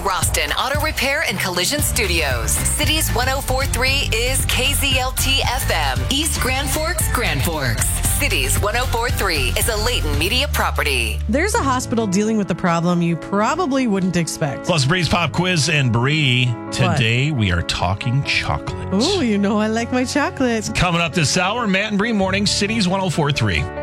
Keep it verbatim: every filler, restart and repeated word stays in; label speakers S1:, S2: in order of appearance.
S1: Roston Auto Repair and Collision Studios. Cities one oh four point three is K Z L T F M. East Grand Forks, Grand Forks. Cities one oh four point three is a Leighton Media property.
S2: There's a hospital dealing with the problem you probably wouldn't expect.
S3: Plus, Breeze Pop Quiz and Bree. Today, what? we are talking chocolate.
S2: Oh, you know I like my chocolate.
S3: Coming up this hour, Matt and Bree Morning, Cities one oh four point three.